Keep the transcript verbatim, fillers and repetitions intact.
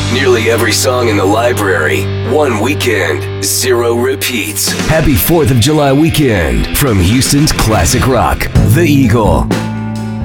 Nearly every song in the library. One weekend, zero repeats. Happy fourth of July weekend from Houston's classic rock, The Eagle.